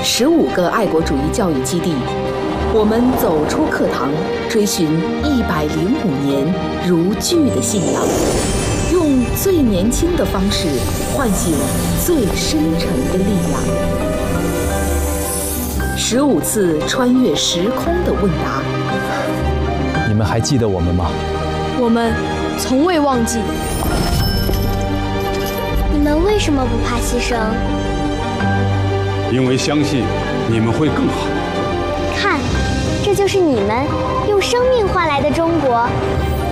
15个爱国主义教育基地，我们走出课堂，追寻105年如炬的信仰，用最年轻的方式唤醒最深沉的力量。15次穿越时空的问答， 你们还记得我们吗？ 我们从未忘记。 你们为什么不怕牺牲？ 因为相信你们会更好。 看，这就是你们用生命换来的中国。